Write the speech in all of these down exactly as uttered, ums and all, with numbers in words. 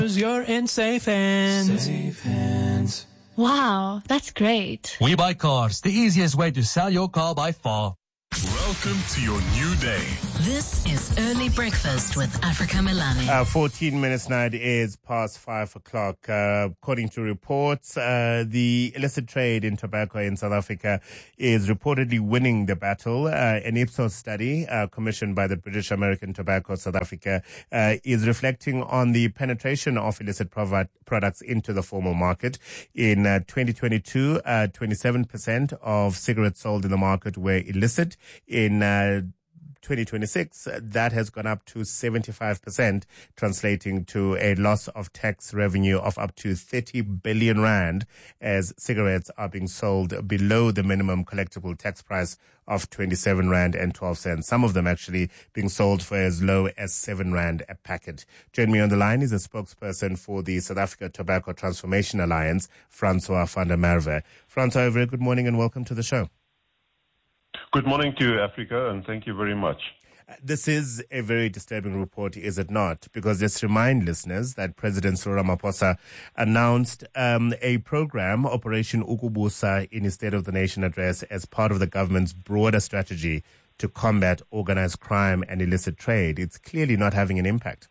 You're in safe hands. Safe hands. Wow, that's great. We Buy Cars, the easiest way to sell your car by far. Welcome to your new day. This is Early Breakfast with Africa Milani. Uh, fourteen minutes now, it is past five o'clock. Uh, according to reports, uh, the illicit trade in tobacco in South Africa is reportedly winning the battle. Uh, an Ipsos study uh, commissioned by the British American Tobacco South Africa uh, is reflecting on the penetration of illicit prov- products into the formal market. In uh, twenty twenty-two, uh, twenty-seven percent of cigarettes sold in the market were illicit. In uh, twenty twenty-six, that has gone up to seventy-five percent, translating to a loss of tax revenue of up to thirty billion rand as cigarettes are being sold below the minimum collectible tax price of twenty-seven rand and twelve cents. Some of them actually being sold for as low as seven rand a packet. Join me on the line is a spokesperson for the South Africa Tobacco Transformation Alliance, Francois van der Merwe. Francois, very good morning and welcome to the show. Good morning to you, Africa, and thank you very much. This is a very disturbing report, is it not? Because let's remind listeners that President Cyril Ramaphosa announced um, a program, Operation Ukubusa, in his State of the Nation address as part of the government's broader strategy to combat organized crime and illicit trade. It's clearly not having an impact.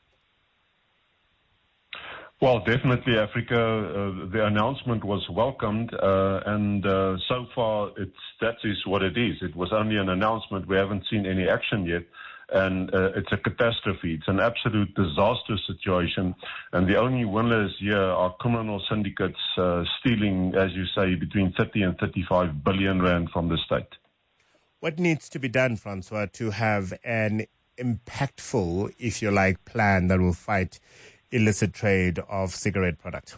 Well, definitely, Africa. Uh, the announcement was welcomed, uh, and uh, so far, it's that is what it is. It was only an announcement. We haven't seen any action yet, and uh, it's a catastrophe. It's an absolute disaster situation, and the only winners here are criminal syndicates uh, stealing, as you say, between thirty and thirty-five billion rand from the state. What needs to be done, Francois, to have an impactful, if you like, plan that will fight illicit trade of cigarette product?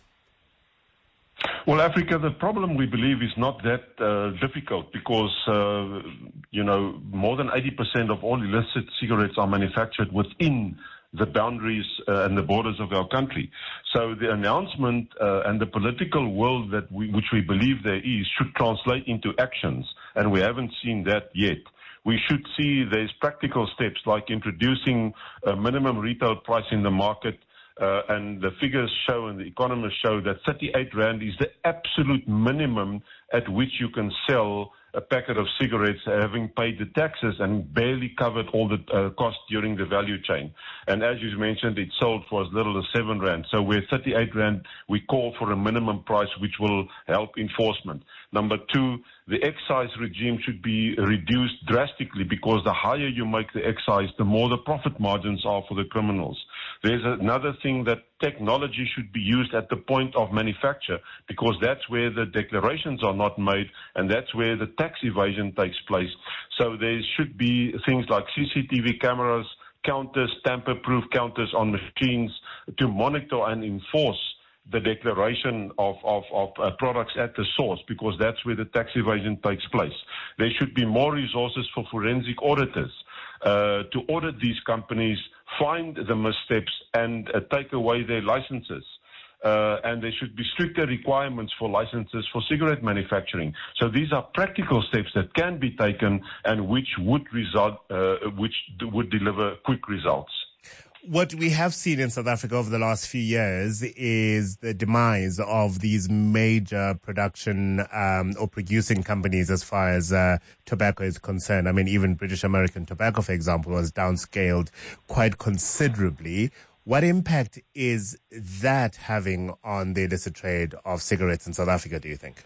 Well, Africa, the problem we believe is not that uh, difficult because, uh, you know, more than eighty percent of all illicit cigarettes are manufactured within the boundaries uh, and the borders of our country. So the announcement uh, and the political will that we, which we believe there is should translate into actions, and we haven't seen that yet. We should see there's practical steps like introducing a minimum retail price in the market. Uh, and the figures show and the economists show that thirty-eight rand is the absolute minimum at which you can sell a packet of cigarettes having paid the taxes and barely covered all the uh, costs during the value chain. And as you mentioned, it's sold for as little as seven rand. So we're thirty-eight rand. We call for a minimum price which will help enforcement. Number two, the excise regime should be reduced drastically because the higher you make the excise, the more the profit margins are for the criminals. There's another thing that technology should be used at the point of manufacture because that's where the declarations are not made and that's where the tax evasion takes place. So there should be things like C C T V cameras, counters, tamper-proof counters on machines to monitor and enforce the declaration of, of, of uh, products at the source because that's where the tax evasion takes place. There should be more resources for forensic auditors uh, to audit these companies, find the missteps and uh, take away their licenses. Uh, and there should be stricter requirements for licenses for cigarette manufacturing. So these are practical steps that can be taken and which would result, uh, which d- would deliver quick results. What we have seen in South Africa over the last few years is the demise of these major production um, or producing companies as far as uh, tobacco is concerned. I mean, even British American Tobacco, for example, was downscaled quite considerably. What impact is that having on the illicit trade of cigarettes in South Africa, do you think?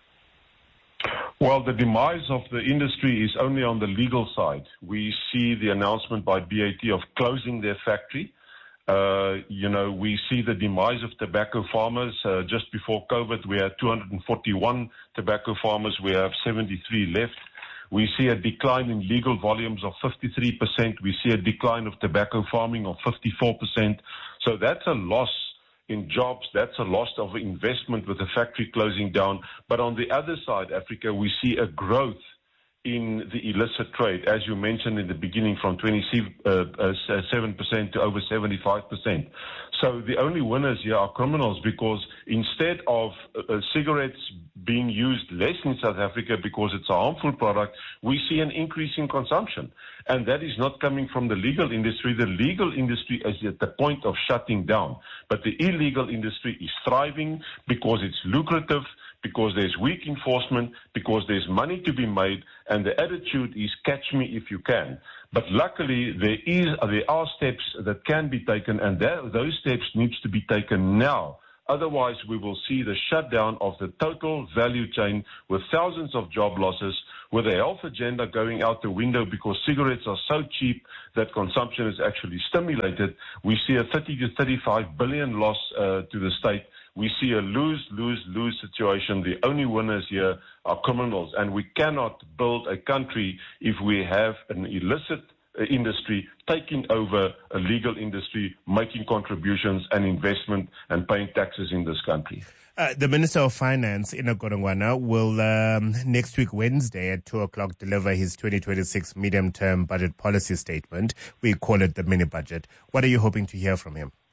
Well, the demise of the industry is only on the legal side. We see the announcement by B A T of closing their factory. Uh, you know, we see the demise of tobacco farmers. Uh, just before COVID, we had two hundred forty-one tobacco farmers. We have seventy-three left. We see a decline in legal volumes of fifty-three percent. We see a decline of tobacco farming of fifty-four percent. So that's a loss in jobs. That's a loss of investment with the factory closing down. But on the other side, Africa, we see a growth in the illicit trade, as you mentioned in the beginning, from twenty-seven percent to over seventy-five percent. So the only winners here are criminals, because instead of uh, cigarettes being used less in South Africa because it's a harmful product, we see an increase in consumption. And that is not coming from the legal industry. The legal industry is at the point of shutting down. But the illegal industry is thriving because it's lucrative, because there's weak enforcement, because there's money to be made, and the attitude is catch me if you can. But luckily, there is there are steps that can be taken, and that, those steps need to be taken now. Otherwise, we will see the shutdown of the total value chain with thousands of job losses, with the health agenda going out the window because cigarettes are so cheap that consumption is actually stimulated. We see a thirty to thirty-five billion loss uh, to the state. We see a lose, lose, lose situation. The only winners here are criminals, and we cannot build a country if we have an illicit industry taking over a legal industry, making contributions and investment and paying taxes in this country. Uh, the Minister of Finance, Enoch Godongwana, will um, next week, Wednesday at two o'clock, deliver his twenty twenty-six medium-term budget policy statement. We call it the mini-budget. What are you hoping to hear from him?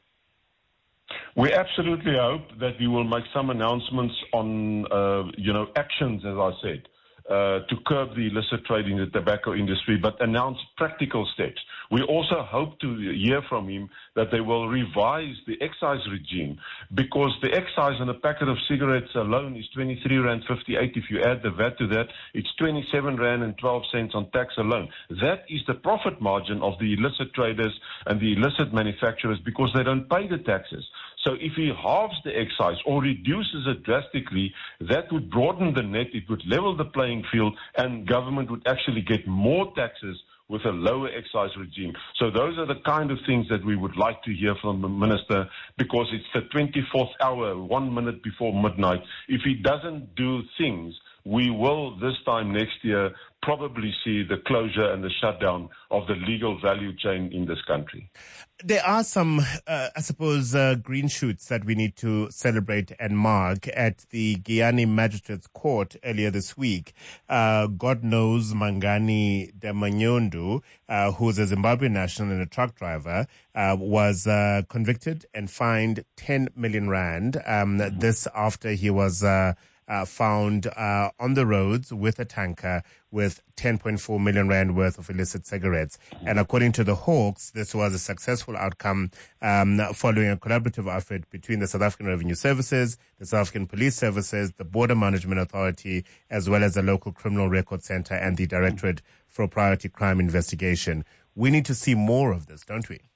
We absolutely hope that we will make some announcements on, uh, you know, actions, as I said, uh, to curb the illicit trade in the tobacco industry, but announce practical steps. We also hope to hear from him that they will revise the excise regime, because the excise on a packet of cigarettes alone is twenty-three rand fifty-eight. If you add the V A T to that, it's twenty-seven rand and twelve cents on tax alone. That is the profit margin of the illicit traders and the illicit manufacturers, because they don't pay the taxes. So if he halves the excise or reduces it drastically, that would broaden the net, it would level the playing field, and government would actually get more taxes with a lower excise regime. So those are the kind of things that we would like to hear from the minister, because it's the twenty-fourth hour, one minute before midnight. If he doesn't do things, we will this time next year probably see the closure and the shutdown of the legal value chain in this country. There are some, uh, I suppose, uh, green shoots that we need to celebrate and mark at the Giyani Magistrates Court earlier this week. Uh, God knows Mangani Demanyondu, uh, who's a Zimbabwean national and a truck driver, uh, was uh, convicted and fined ten million rand. Um, mm-hmm. This after he was uh, uh, found uh, on the roads with a tanker with ten point four million rand worth of illicit cigarettes. And according to the Hawks, this was a successful outcome um, following a collaborative effort between the South African Revenue Services, the South African Police Services, the Border Management Authority, as well as the local Criminal Record Center and the Directorate for Priority Crime Investigation. We need to see more of this, don't we?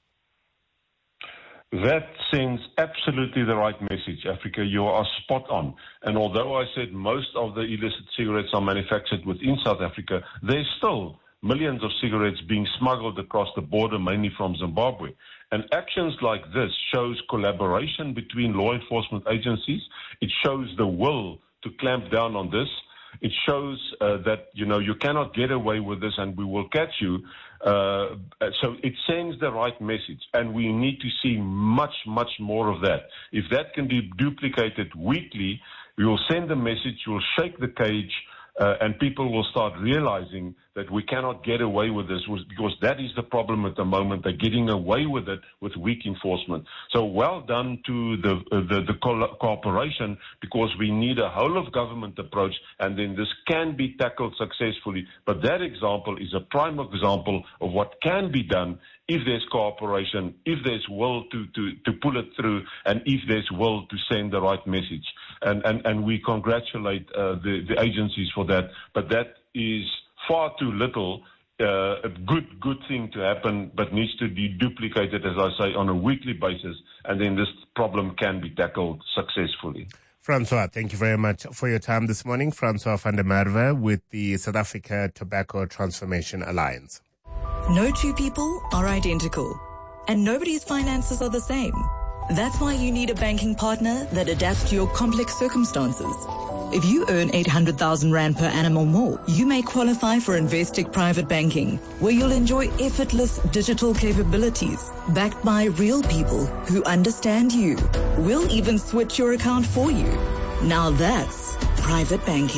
That sends absolutely the right message, Africa. You are spot on. And although I said most of the illicit cigarettes are manufactured within South Africa, there's still millions of cigarettes being smuggled across the border, mainly from Zimbabwe. And actions like this shows collaboration between law enforcement agencies. It shows the will to clamp down on this. It shows uh, that, you know, you cannot get away with this and we will catch you. Uh, so it sends the right message, and we need to see much, much more of that. If that can be duplicated weekly, we will send a message, we'll shake the cage, uh, and people will start realizing that we cannot get away with this, because that is the problem at the moment. They're getting away with it with weak enforcement. So well done to the uh, the, the co- cooperation, because we need a whole of government approach, and then this can be tackled successfully. But that example is a prime example of what can be done if there's cooperation, if there's will to, to, to pull it through, and if there's will to send the right message. And, and, and we congratulate uh, the, the agencies for that. But that is far too little. Uh, a good, good thing to happen, but needs to be duplicated, as I say, on a weekly basis, and then this problem can be tackled successfully. Francois, thank you very much for your time this morning. Francois van der Merwe with the South Africa Tobacco Transformation Alliance. No two people are identical, and nobody's finances are the same. That's why you need a banking partner that adapts to your complex circumstances. If you earn eight hundred thousand rand per annum or more, you may qualify for Investec Private Banking, where you'll enjoy effortless digital capabilities backed by real people who understand you. We'll even switch your account for you. Now that's private banking.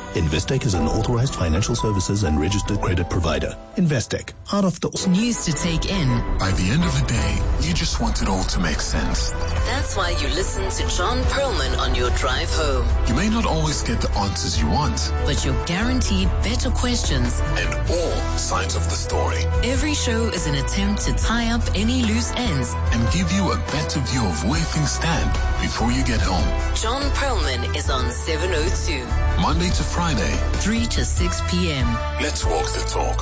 Investec is an authorized financial services and registered credit provider. Investec, out of the... News to take in. By the end of the day, you just want it all to make sense. That's why you listen to John Perlman on your drive home. You may not always get the answers you want, but you're guaranteed better questions and all sides of the story. Every show is an attempt to tie up any loose ends and give you a better view of where things stand before you get home. John Perlman is on seven oh two. Monday to Friday, three to six p.m. Let's walk the talk.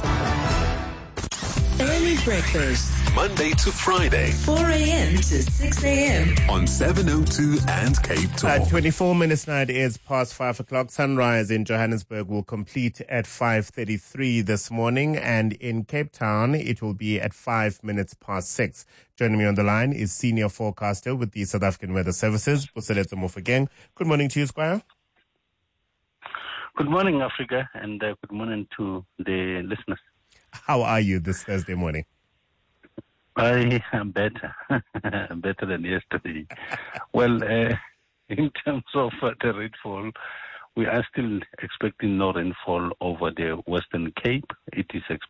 Early breakfast. Monday to Friday, four a.m. to six a.m. on seven oh two and Cape Talk. At twenty-four minutes now, it is past five o'clock. Sunrise in Johannesburg will complete at five thirty-three this morning, and in Cape Town, it will be at five minutes past six. Joining me on the line is senior forecaster with the South African Weather Services, Buseletso Mofokeng. Good morning to you, Squire. Good morning, Africa, and uh, good morning to the listeners. How are you this Thursday morning? I am better, better than yesterday. Well, uh, in terms of uh, the rainfall, we are still expecting no rainfall over the Western Cape. It is expected